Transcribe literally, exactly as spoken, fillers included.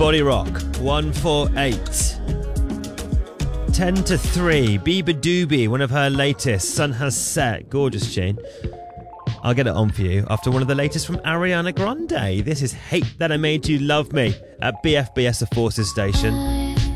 Body Rock, one four eight. ten to three, Biba Doobie, one of her latest, Sun Has Set, gorgeous tune. I'll get it on for you after one of the latest from Ariana Grande. This is Hate That I Made You Love Me at B F B S The Forces Station.